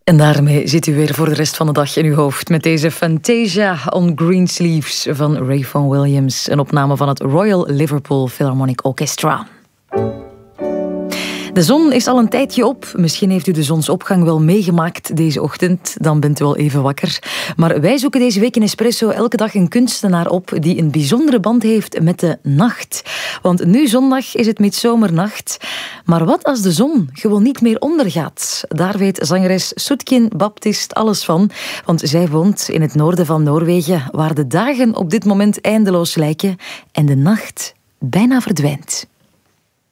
En daarmee zit u weer voor de rest van de dag in uw hoofd met deze Fantasia on Greensleeves van Rayfon Williams, een opname van het Royal Liverpool Philharmonic Orchestra. De zon is al een tijdje op. Misschien heeft u de zonsopgang wel meegemaakt deze ochtend. Dan bent u wel even wakker. Maar wij zoeken deze week in Espresso elke dag een kunstenaar op die een bijzondere band heeft met de nacht. Want nu zondag is het midzomernacht. Maar wat als de zon gewoon niet meer ondergaat? Daar weet zangeres Soetkin Baptist alles van. Want zij woont in het noorden van Noorwegen, waar de dagen op dit moment eindeloos lijken en de nacht bijna verdwijnt.